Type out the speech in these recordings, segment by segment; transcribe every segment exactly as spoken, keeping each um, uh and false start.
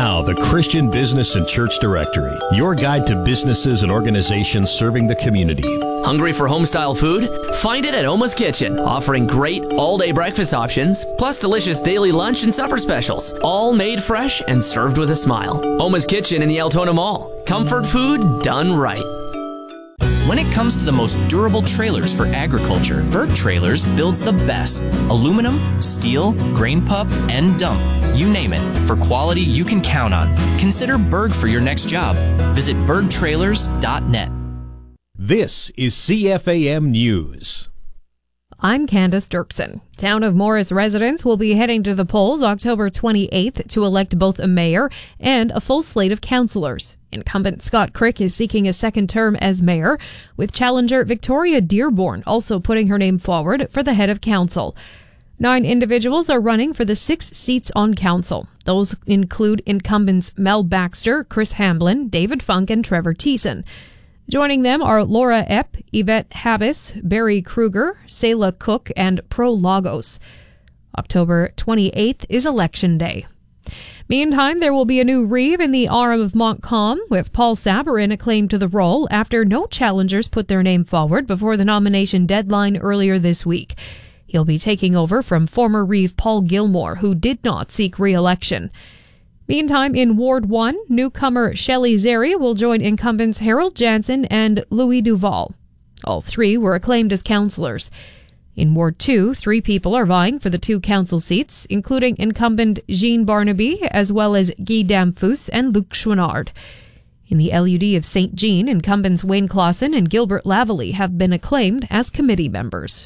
now, the Christian Business and Church Directory, your guide to businesses and organizations serving the community. Hungry for home-style food? Find it at Oma's Kitchen, offering great all-day breakfast options, plus delicious daily lunch and supper specials, all made fresh and served with a smile. Oma's Kitchen in the Altona Mall. Comfort food done right. When it comes to the most durable trailers for agriculture, Berg Trailers builds the best. Aluminum, steel, grain pup, and dump. You name it, for quality you can count on. Consider Berg for your next job. Visit berg trailers dot net. This is C F A M News. I'm Candace Dirksen. Town of Morris residents will be heading to the polls October twenty-eighth to elect both a mayor and a full slate of councillors. Incumbent Scott Crick is seeking a second term as mayor, with challenger Victoria Dearborn also putting her name forward for the head of council. Nine individuals are running for the six seats on council. Those include incumbents Mel Baxter, Chris Hamblin, David Funk, and Trevor Thiessen. Joining them are Laura Epp, Yvette Habis, Barry Kruger, Selah Cook, and Pro Lagos. October twenty-eighth is Election Day. Meantime, there will be a new reeve in the R M of Montcalm, with Paul Sabarin acclaimed to the role after no challengers put their name forward before the nomination deadline earlier this week. He'll be taking over from former reeve Paul Gilmore, who did not seek re-election. Meantime, in Ward one, newcomer Shelley Zeri will join incumbents Harold Jansen and Louis Duval. All three were acclaimed as councillors. In Ward two, three people are vying for the two council seats, including incumbent Jean Barnaby, as well as Guy Damphus and Luc Chouinard. In the L U D of Saint Jean, incumbents Wayne Clausen and Gilbert Lavallee have been acclaimed as committee members.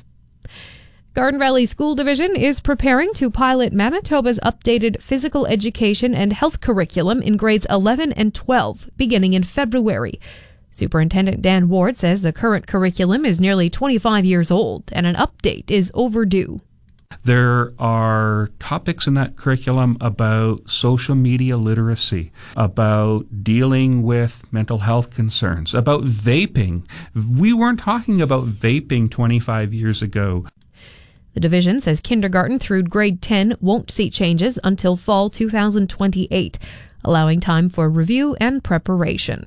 Garden Valley School Division is preparing to pilot Manitoba's updated physical education and health curriculum in grades eleven and twelve, beginning in February. Superintendent Dan Ward says the current curriculum is nearly twenty-five years old and an update is overdue. There are topics in that curriculum about social media literacy, about dealing with mental health concerns, about vaping. We weren't talking about vaping twenty-five years ago. The division says kindergarten through grade ten won't see changes until fall two thousand twenty-eight, allowing time for review and preparation.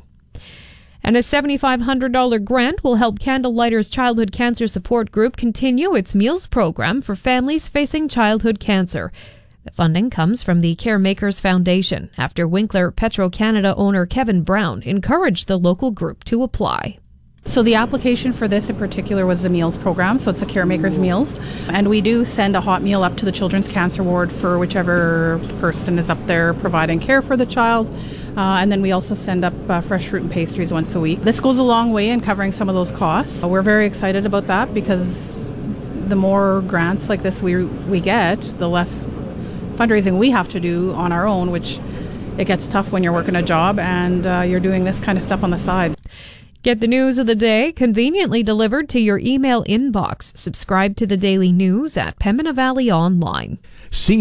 And a seven thousand five hundred dollars grant will help Candlelighters Childhood Cancer Support Group continue its meals program for families facing childhood cancer. The funding comes from the Caremakers Foundation after Winkler Petro-Canada owner Kevin Brown encouraged the local group to apply. So the application for this in particular was the meals program, so it's a Caremakers Meals. And we do send a hot meal up to the Children's Cancer Ward for whichever person is up there providing care for the child. Uh, and then we also send up uh, fresh fruit and pastries once a week. This goes a long way in covering some of those costs. We're very excited about that because the more grants like this we we get, the less fundraising we have to do on our own, which it gets tough when you're working a job and uh, you're doing this kind of stuff on the side. Get the news of the day conveniently delivered to your email inbox. Subscribe to the Daily News at Pembina Valley Online. See